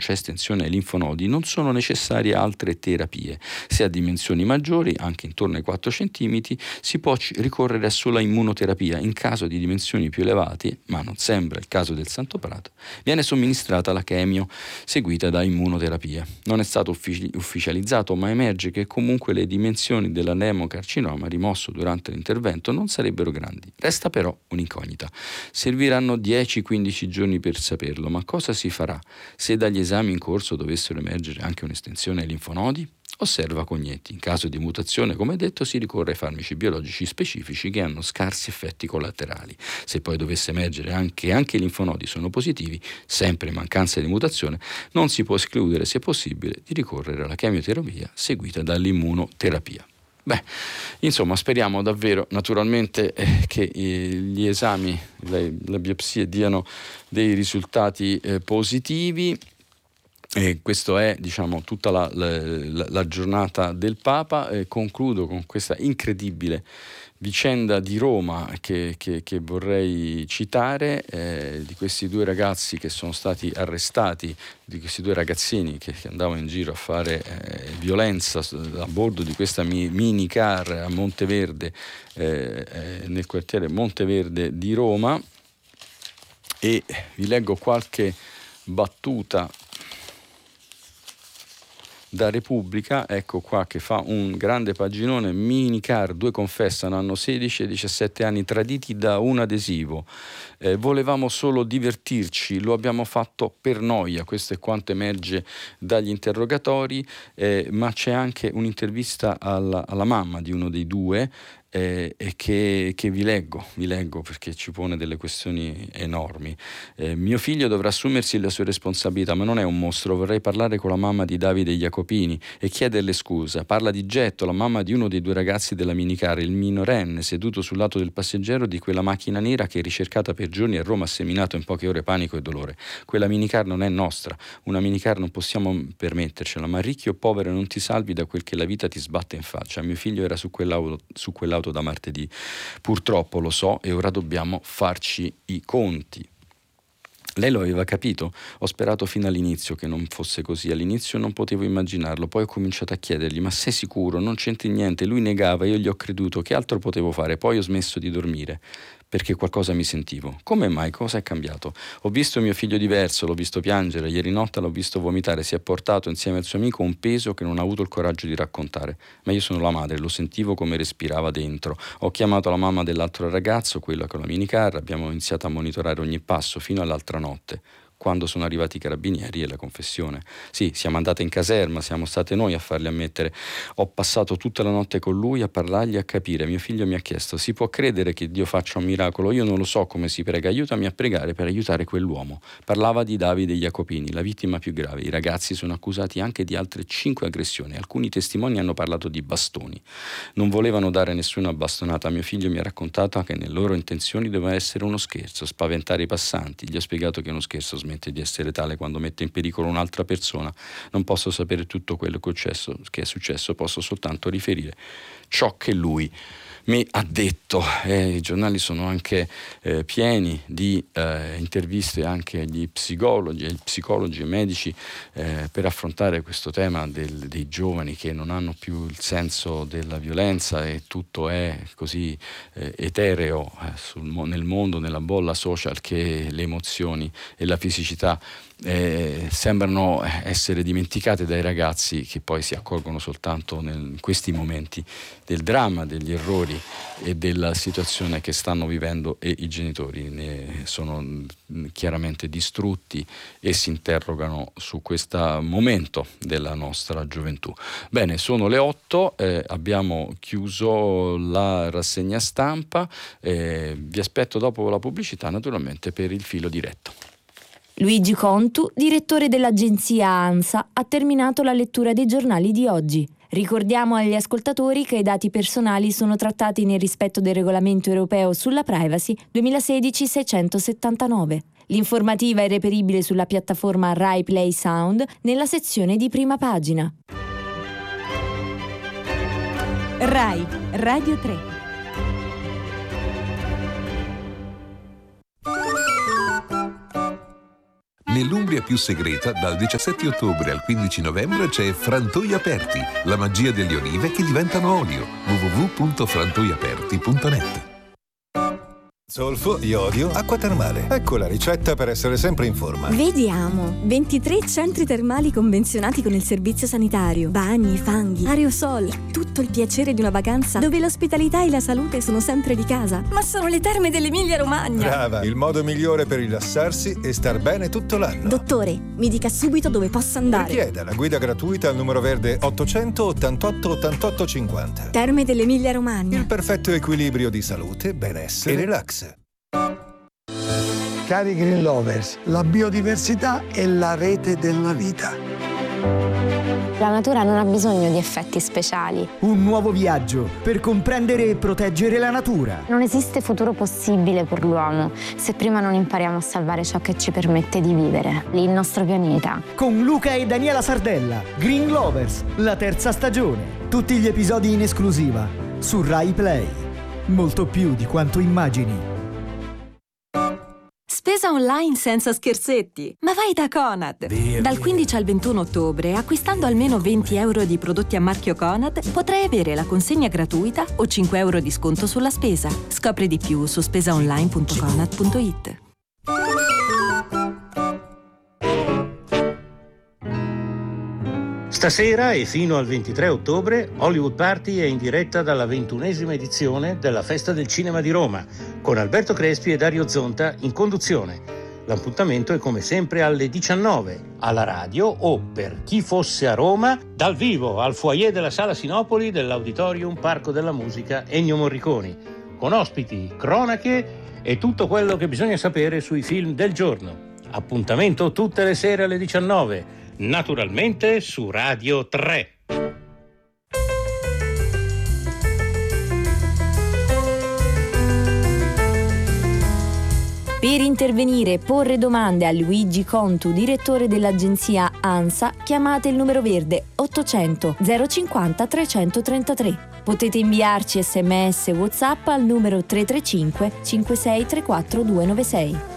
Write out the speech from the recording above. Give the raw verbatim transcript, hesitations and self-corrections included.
c'è estensione ai linfonodi, non sono necessarie altre terapie. Se ha dimensioni maggiori, anche intorno ai quattro centimetri, si può ricorrere a sola immunoterapia. In caso di dimensioni più elevate, ma non sembra il caso del Santo Prato, viene somministrata la chemio seguita da immunoterapia. Non è stato uffici- ufficializzato, ma emerge che comunque le dimensioni dell'anemocarcinoma rimosso durante l'intervento non sarebbero grandi. Resta però un'incognita. Serviranno dieci quindici giorni per saperlo, ma cosa si farà se dagli esami in corso dovessero emergere anche un'estensione ai linfonodi? Osserva Cognetti. In caso di mutazione, come detto, si ricorre ai farmaci biologici specifici che hanno scarsi effetti collaterali. Se poi dovesse emergere anche, anche i linfonodi sono positivi, sempre in mancanza di mutazione, non si può escludere, se possibile, di ricorrere alla chemioterapia seguita dall'immunoterapia. Beh, insomma, speriamo davvero, naturalmente, eh, che eh, gli esami, le, le biopsie diano dei risultati eh, positivi. E questo è, diciamo, tutta la, la, la giornata del Papa. Eh, concludo con questa incredibile vicenda di Roma che, che, che vorrei citare, eh, di questi due ragazzi che sono stati arrestati, di questi due ragazzini che, che andavano in giro a fare eh, violenza a bordo di questa mi, mini car a Monteverde, eh, eh, nel quartiere Monteverde di Roma, e vi leggo qualche battuta da Repubblica. Ecco qua che fa un grande paginone: minicar, due confessano, hanno sedici e diciassette anni, traditi da un adesivo, eh, volevamo solo divertirci, lo abbiamo fatto per noia. Questo è quanto emerge dagli interrogatori, eh, ma c'è anche un'intervista alla, alla mamma di uno dei due, Eh, e che, che vi leggo, vi leggo perché ci pone delle questioni enormi. Eh, mio figlio dovrà assumersi le sue responsabilità, ma non è un mostro. Vorrei parlare con la mamma di Davide Jacopini e chiederle scusa. Parla di Getto, la mamma di uno dei due ragazzi della minicar, il minorenne seduto sul lato del passeggero di quella macchina nera che, ricercata per giorni a Roma, ha seminato in poche ore panico e dolore. Quella minicar non è nostra, una minicar non possiamo permettercela, ma ricchio o povero non ti salvi da quel che la vita ti sbatte in faccia. Mio figlio era su quell'auto, su quell'auto da martedì, purtroppo lo so, e ora dobbiamo farci i conti. Lei lo aveva capito? Ho sperato fino all'inizio che non fosse così. All'inizio non potevo immaginarlo, poi ho cominciato a chiedergli: ma sei sicuro? Non c'entri niente. Lui negava, io gli ho creduto. Che altro potevo fare? Poi ho smesso di dormire perché qualcosa mi sentivo. Come mai? Cosa è cambiato? Ho visto mio figlio diverso, l'ho visto piangere, ieri notte l'ho visto vomitare, si è portato insieme al suo amico un peso che non ha avuto il coraggio di raccontare. Ma io sono la madre, lo sentivo come respirava dentro. Ho chiamato la mamma dell'altro ragazzo, quella con la minicar, abbiamo iniziato a monitorare ogni passo fino all'altra notte, quando sono arrivati i carabinieri e la confessione. Sì, siamo andate in caserma, siamo state noi a farli ammettere. Ho passato tutta la notte con lui a parlargli, a capire. Mio figlio mi ha chiesto: si può credere che Dio faccia un miracolo? Io non lo so come si prega, aiutami a pregare per aiutare quell'uomo. Parlava di Davide Jacopini, la vittima più grave. I ragazzi sono accusati anche di altre cinque aggressioni. Alcuni testimoni hanno parlato di bastoni. Non volevano dare nessuna bastonata. Mio figlio mi ha raccontato che nelle loro intenzioni doveva essere uno scherzo, spaventare i passanti. Gli ho spiegato che uno scherzo smette di essere tale quando mette in pericolo un'altra persona. Non posso sapere tutto quello che è successo, che è successo, posso soltanto riferire ciò che lui mi ha detto. Eh, I giornali sono anche eh, pieni di eh, interviste anche agli psicologi, agli psicologi e medici eh, per affrontare questo tema del, dei giovani che non hanno più il senso della violenza e tutto è così eh, etereo eh, sul, nel mondo, nella bolla social, che le emozioni e la fisicità Eh, sembrano essere dimenticate dai ragazzi, che poi si accorgono soltanto nel, in questi momenti del dramma, degli errori e della situazione che stanno vivendo, e i genitori ne sono chiaramente distrutti e si interrogano su questo momento della nostra gioventù. Bene, sono le otto, eh, abbiamo chiuso la rassegna stampa, eh, vi aspetto dopo la pubblicità naturalmente per il filo diretto. Luigi Contu, direttore dell'agenzia ANSA, ha terminato la lettura dei giornali di oggi. Ricordiamo agli ascoltatori che i dati personali sono trattati nel rispetto del regolamento europeo sulla privacy duemilasedici seicentosettantanove. L'informativa è reperibile sulla piattaforma Rai Play Sound nella sezione di prima pagina. Rai Radio tre. Nell'Umbria più segreta, dal diciassette ottobre al quindici novembre c'è Frantoi Aperti, la magia delle olive che diventano olio. w w w punto frantoi aperti punto net. Zolfo, iodio, acqua termale. Ecco la ricetta per essere sempre in forma. Vediamo. ventitré centri termali convenzionati con il servizio sanitario. Bagni, fanghi, aerosol. Tutto il piacere di una vacanza dove l'ospitalità e la salute sono sempre di casa. Ma sono le terme dell'Emilia Romagna. Brava, il modo migliore per rilassarsi e star bene tutto l'anno. Dottore, mi dica subito dove posso andare. Richieda la guida gratuita al numero verde ottocento ottantotto ottantotto cinquanta. Terme dell'Emilia Romagna. Il perfetto equilibrio di salute, benessere e relax. Cari Green Lovers, la biodiversità è la rete della vita. La natura non ha bisogno di effetti speciali. Un nuovo viaggio per comprendere e proteggere la natura. Non esiste futuro possibile per l'uomo se prima non impariamo a salvare ciò che ci permette di vivere, il nostro pianeta. Con Luca e Daniela Sardella, Green Lovers, la terza stagione. Tutti gli episodi in esclusiva su Rai Play. Molto più di quanto immagini. Spesa online senza scherzetti. Ma vai da Conad. Dal quindici al ventuno ottobre, acquistando almeno venti euro di prodotti a marchio Conad, potrai avere la consegna gratuita o cinque euro di sconto sulla spesa. Scopri di più su spesaonline punto conad punto it. Stasera e fino al ventitré ottobre Hollywood Party è in diretta dalla ventunesima edizione della Festa del Cinema di Roma, con Alberto Crespi e Dario Zonta in conduzione. L'appuntamento è come sempre alle diciannove, alla radio o, per chi fosse a Roma, dal vivo al foyer della Sala Sinopoli dell'Auditorium Parco della Musica Ennio Morriconi, con ospiti, cronache e tutto quello che bisogna sapere sui film del giorno. Appuntamento tutte le sere alle diciannove, naturalmente su Radio tre. Per intervenire e porre domande a Luigi Contu, direttore dell'agenzia ANSA, chiamate il numero verde ottocento zero cinquanta trecentotrentatré. Potete inviarci sms WhatsApp al numero tre tre cinque cinque sei tre quattro due nove sei.